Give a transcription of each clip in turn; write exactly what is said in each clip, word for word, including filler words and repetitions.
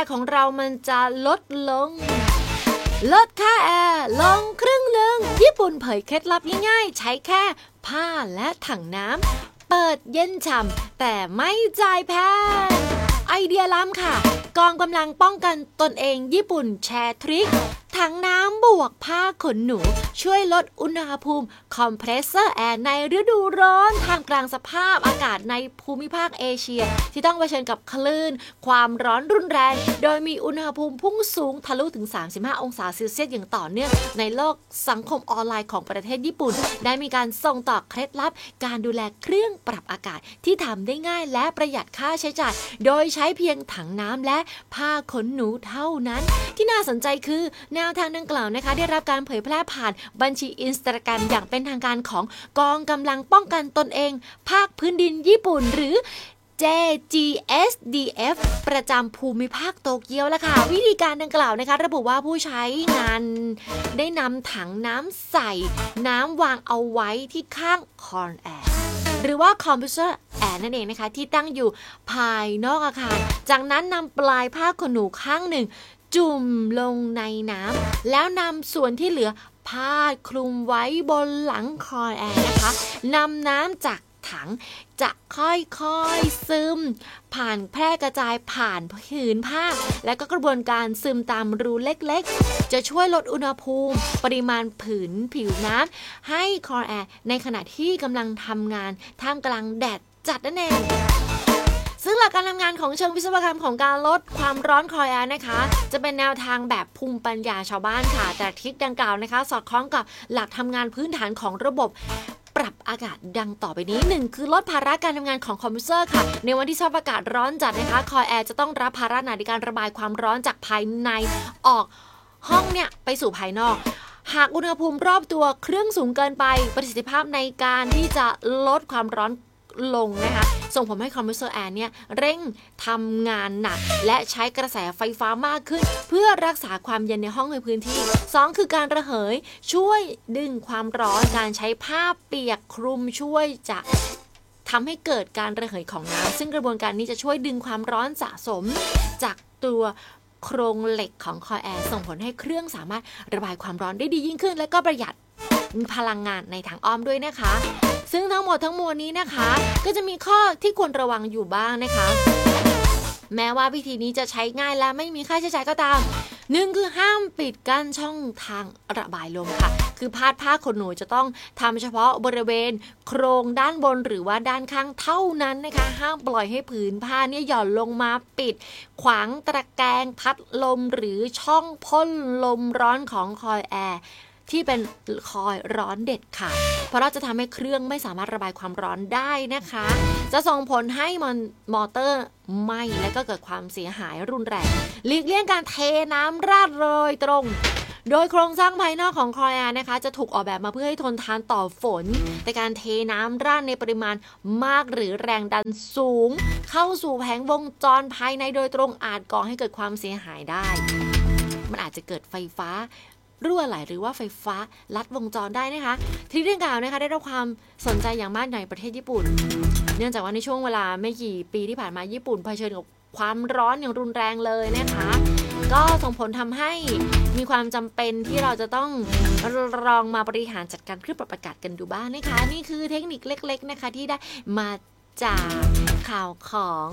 ของเรามันจะลดลงลดค่าแอร์ลงครึ่งหนึ่งญี่ปุ่นเผยเคล็ดลับง่ายๆใช้แค่ผ้าและถังน้ำเปิดเย็นฉ่ำแต่ไม่จ่ายแพงไอเดียล้ำค่ะกองกำลังป้องกันตนเองญี่ปุ่นแชร์ทริคถังน้ำบวกผ้าขนหนูช่วยลดอุณหภูมิคอมเพรสเซอร์แอร์ในฤดูร้อนท่ามกลางสภาพอากาศในภูมิภาคเอเชียที่ต้องเผชิญกับคลื่นความร้อนรุนแรงโดยมีอุณหภูมิพุ่งสูงทะลุถึงสามสิบห้าองศาเซลเซียสอย่างต่อเนื่องในโลกสังคมออนไลน์ของประเทศญี่ปุ่นได้มีการส่งต่อเคล็ดลับการดูแลเครื่องปรับอากาศที่ทำได้ง่ายและประหยัดค่าใช้จ่ายโดยใช้เพียงถังน้ำและผ้าขนหนูเท่านั้นที่น่าสนใจคือแนวทางดังกล่าวนะคะได้รับการเผยแพร่ผ่านบัญชี Instagram อย่างเป็นทางการของกองกำลังป้องกันตนเองภาคพื้นดินญี่ปุ่นหรือ เจ จี เอส ดี เอฟ ประจำภูมิภาคโตเกียวแล้วค่ะวิธีการดังกล่าวนะคะระบุว่าผู้ใช้งานได้นำถังน้ำใส่น้ำวางเอาไว้ที่ข้างคอนแอร์หรือว่าคอมเพรสเซอร์แอร์นั่นเองนะคะที่ตั้งอยู่ภายนอกอาคารจากนั้นนำปลายผ้าขนหนูข้างหนึ่งจุ่มลงในน้ำแล้วนำส่วนที่เหลือพาดคลุมไว้บนหลังคอแอร์นะคะนำน้ำจากถังจะค่อยๆซึมผ่านแพร่กระจายผ่านผืนผ้าและก็กระบวนการซึมตามรูเล็กๆจะช่วยลดอุณหภูมิปริมาณผืนผิวน้ำให้คอแอร์ในขณะที่กำลังทำงานท่ามกลางแดดจัดนั่นเองซึ่งหลักการทำงานของเชิงวิศวกรรมของการลดความร้อนคอแอร์นะคะจะเป็นแนวทางแบบภูมิปัญญาชาวบ้านค่ะแต่ทริคดังกล่าวนะคะสอดคล้องกับหลักทำงานพื้นฐานของระบบปรับอากาศดังต่อไปนี้หนึ่งคือลดภาระการทำงานของคอมพิวเตอร์ค่ะในวันที่สภาพอากาศร้อนจัดนะคะคอแอร์จะต้องรับภาระหนักในการระบายความร้อนจากภายในออกห้องเนี่ยไปสู่ภายนอกหากอุณหภูมิรอบตัวเครื่องสูงเกินไปประสิทธิภาพในการที่จะลดความร้อนลงนะคะส่งผลให้คอมเพรสเซอร์แอร์เนี่ยเร่งทำงานหนักและใช้กระแสไฟฟ้ามากขึ้นเพื่อรักษาความเย็นในห้องในพื้นที่สองคือการระเหยช่วยดึงความร้อนการใช้ผ้าเปียกคลุมช่วยจะทำให้เกิดการระเหยของน้ำซึ่งกระบวนการนี้จะช่วยดึงความร้อนสะสมจากตัวโครงเหล็กของคอแอร์ส่งผลให้เครื่องสามารถระบายความร้อนได้ดียิ่งขึ้นและก็ประหยัดพลังงานในทางอ้อมด้วยนะคะซึ่งทั้งหมดทั้งมวลนี้นะคะก็จะมีข้อที่ควรระวังอยู่บ้างนะคะแม้ว่าวิธีนี้จะใช้ง่ายและไม่มีค่าใช้จ่ายก็ตามหนึ่งคือห้ามปิดกั้นช่องทางระบายลมค่ะคือพาดผ้าขนหนูจะต้องทำเฉพาะบริเวณโครงด้านบนหรือว่าด้านข้างเท่านั้นนะคะห้ามปล่อยให้ผืนผ้าเนี่ยหย่อนลงมาปิดขวางตะแกรงพัดลมหรือช่องพ่นลมร้อนของคอยแอร์ที่เป็นคอยร้อนเด็ดค่ะเพราะเราจะทำให้เครื่องไม่สามารถระบายความร้อนได้นะคะจะส่งผลให้มันมอเตอร์ไหม้และก็เกิดความเสียหายรุนแรงหลีกเลี่ยงการเทน้ำราดโดยตรงโดยโครงสร้างภายนอกของคอยแอร์นะคะจะถูกออกแบบมาเพื่อให้ทนทานต่อฝนแต่การเทน้ำราดในปริมาณมากหรือแรงดันสูงเข้าสู่แผงวงจรภายในโดยตรงอาจก่อให้เกิดความเสียหายได้มันอาจจะเกิดไฟฟ้ารั่วไหลหรือว่าไฟฟ้าลัดวงจรได้นะคะที่เรื่องกล่าวนะคะได้รับความสนใจอย่างมากในประเทศญี่ปุ่นเนื่องจากว่าในช่วงเวลาไม่กี่ปีที่ผ่านมาญี่ปุ่นเผชิญกับความร้อนอย่างรุนแรงเลยนะคะก็ส่งผลทำให้มีความจำเป็นที่เราจะต้องลองมาบริหารจัดการเครื่องปรับอากาศกันดูบ้างนะคะนี่คือเทคนิคเล็กๆนะคะที่ได้มาจากข่าวของ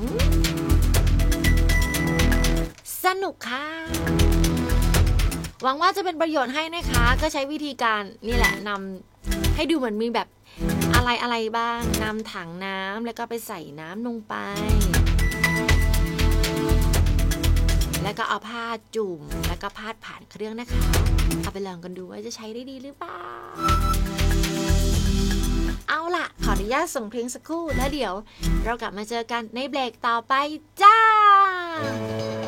สนุกค่ะหวังว่าจะเป็นประโยชน์ให้นะคะก็ใช้วิธีการนี่แหละนำให้ดูเหมือนมีแบบอะไรอะไรบ้างนำถังน้ำแล้วก็ไปใส่น้ำลงไปแล้วก็เอาผ้าจุ่มแล้วก็พาดผ่านเครื่องนะคะเอาไปลองกันดูว่าจะใช้ได้ดีหรือเปล่าเอาล่ะขออนุญาตส่งเพลงสักครู่แล้วเดี๋ยวเรากลับมาเจอกันในเบรกต่อไปจ้า